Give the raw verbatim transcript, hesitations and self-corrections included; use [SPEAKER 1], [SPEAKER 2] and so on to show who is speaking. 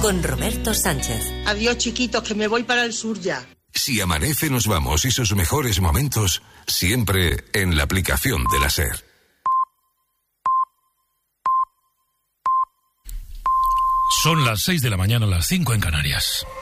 [SPEAKER 1] con Roberto Sánchez.
[SPEAKER 2] Adiós, chiquitos, que me voy para el sur ya.
[SPEAKER 3] Si amanece, nos vamos y sus mejores momentos siempre en la aplicación de la SER.
[SPEAKER 4] Son las seis de la mañana, las cinco en Canarias.